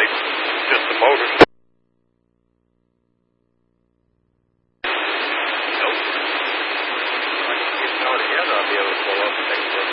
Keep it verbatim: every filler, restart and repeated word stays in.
lights, just the motor. Nope. If I can get out ahead, I'll be able to pull up and take a look.